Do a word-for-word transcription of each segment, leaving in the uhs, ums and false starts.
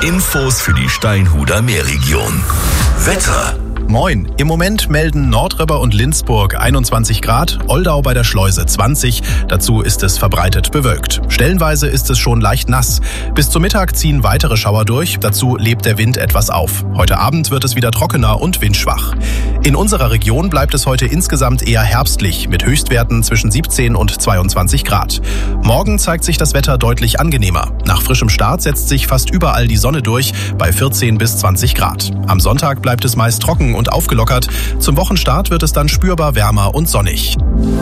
Infos für die Steinhuder Meerregion. Wetter. Moin. Im Moment melden Nordröber und Lindsburg einundzwanzig Grad, Oldau bei der Schleuse zwanzig. Dazu ist es verbreitet bewölkt. Stellenweise ist es schon leicht nass. Bis zum Mittag ziehen weitere Schauer durch. Dazu lebt der Wind etwas auf. Heute Abend wird es wieder trockener und windschwach. In unserer Region bleibt es heute insgesamt eher herbstlich mit Höchstwerten zwischen siebzehn und zweiundzwanzig Grad. Morgen zeigt sich das Wetter deutlich angenehmer. Nach frischem Start setzt sich fast überall die Sonne durch bei vierzehn bis zwanzig Grad. Am Sonntag bleibt es meist trocken und aufgelockert. Zum Wochenstart wird es dann spürbar wärmer und sonnig.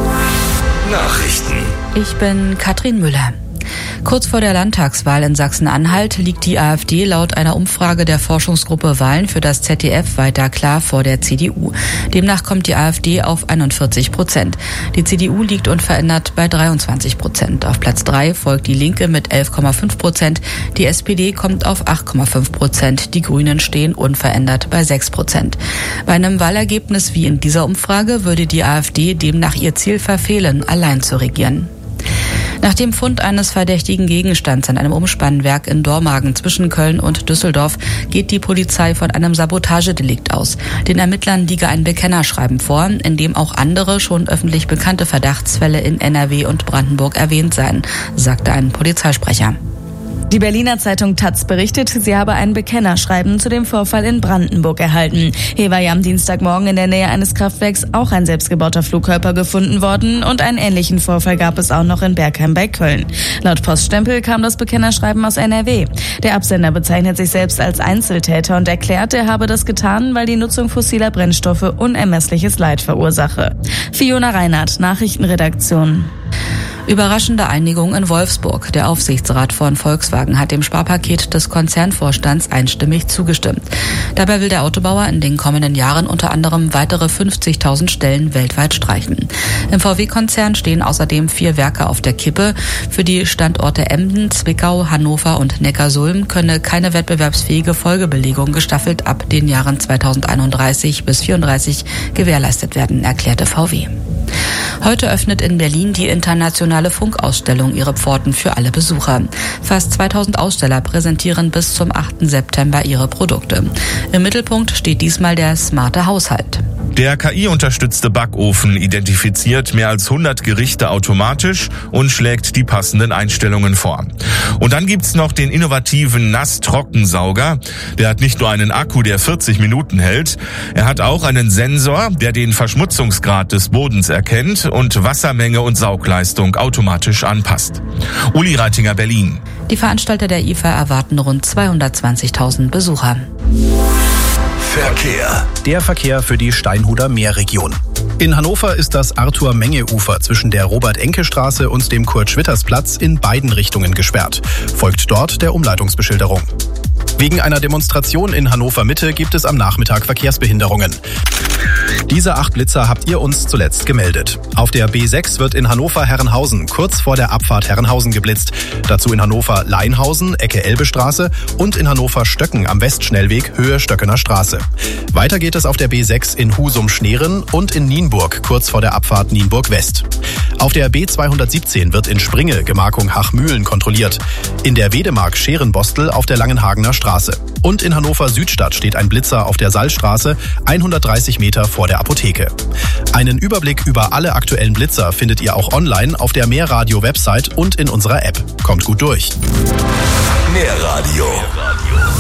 Nachrichten. Ich bin Katrin Müller. Kurz vor der Landtagswahl in Sachsen-Anhalt liegt die AfD laut einer Umfrage der Forschungsgruppe Wahlen für das Z D F weiter klar vor der C D U. Demnach kommt die AfD auf einundvierzig Prozent. Die C D U liegt unverändert bei dreiundzwanzig Prozent. Auf Platz drei folgt die Linke mit elf Komma fünf Prozent. Die S P D kommt auf acht Komma fünf Prozent. Die Grünen stehen unverändert bei sechs Prozent. Bei einem Wahlergebnis wie in dieser Umfrage würde die AfD demnach ihr Ziel verfehlen, allein zu regieren. Nach dem Fund eines verdächtigen Gegenstands an einem Umspannwerk in Dormagen zwischen Köln und Düsseldorf geht die Polizei von einem Sabotagedelikt aus. Den Ermittlern liege ein Bekennerschreiben vor, in dem auch andere schon öffentlich bekannte Verdachtsfälle in N R W und Brandenburg erwähnt seien, sagte ein Polizeisprecher. Die Berliner Zeitung Taz berichtet, sie habe ein Bekennerschreiben zu dem Vorfall in Brandenburg erhalten. Hier war ja am Dienstagmorgen in der Nähe eines Kraftwerks auch ein selbstgebauter Flugkörper gefunden worden und einen ähnlichen Vorfall gab es auch noch in Bergheim bei Köln. Laut Poststempel kam das Bekennerschreiben aus N R W. Der Absender bezeichnet sich selbst als Einzeltäter und erklärt, er habe das getan, weil die Nutzung fossiler Brennstoffe unermessliches Leid verursache. Fiona Reinhardt, Nachrichtenredaktion. Überraschende Einigung in Wolfsburg. Der Aufsichtsrat von Volkswagen hat dem Sparpaket des Konzernvorstands einstimmig zugestimmt. Dabei will der Autobauer in den kommenden Jahren unter anderem weitere fünfzigtausend Stellen weltweit streichen. Im V W-Konzern stehen außerdem vier Werke auf der Kippe. Für die Standorte Emden, Zwickau, Hannover und Neckarsulm könne keine wettbewerbsfähige Folgebelegung gestaffelt ab den Jahren zweitausendeinunddreißig bis vierunddreißig gewährleistet werden, erklärte V W. Heute öffnet in Berlin die internationale Funkausstellung ihre Pforten für alle Besucher. Fast zweitausend Aussteller präsentieren bis zum achten September ihre Produkte. Im Mittelpunkt steht diesmal der smarte Haushalt. Der K I-unterstützte Backofen identifiziert mehr als hundert Gerichte automatisch und schlägt die passenden Einstellungen vor. Und dann gibt's noch den innovativen Nass-Trockensauger. Der hat nicht nur einen Akku, der vierzig Minuten hält, er hat auch einen Sensor, der den Verschmutzungsgrad des Bodens erkennt und Wassermenge und Saugleistung automatisch anpasst. Uli Reitinger, Berlin. Die Veranstalter der I F A erwarten rund zweihundertzwanzigtausend Besucher. Verkehr. Der Verkehr für die Steinhuder Meerregion. In Hannover ist das Arthur-Menge-Ufer zwischen der Robert-Enke-Straße und dem Kurt-Schwitters-Platz in beiden Richtungen gesperrt. Folgt dort der Umleitungsbeschilderung. Wegen einer Demonstration in Hannover Mitte gibt es am Nachmittag Verkehrsbehinderungen. Diese acht Blitzer habt ihr uns zuletzt gemeldet. Auf der B sechs wird in Hannover-Herrenhausen kurz vor der Abfahrt Herrenhausen geblitzt. Dazu in Hannover-Leinhausen, Ecke Elbestraße und in Hannover-Stöcken am Westschnellweg, Höhe Stöckener Straße. Weiter geht es auf der B sechs in Husum-Schneeren und in Nienburg, kurz vor der Abfahrt Nienburg-West. Auf der B zweihundertsiebzehn wird in Springe, Gemarkung Hachmühlen, kontrolliert. In der Wedemark Scherenbostel auf der Langenhagener Straße. Und in Hannover-Südstadt steht ein Blitzer auf der Sallstraße, hundertdreißig Meter vor der Apotheke. Einen Überblick über alle aktuellen Blitzer findet ihr auch online auf der Mehrradio-Website und in unserer App. Kommt gut durch. Mehrradio.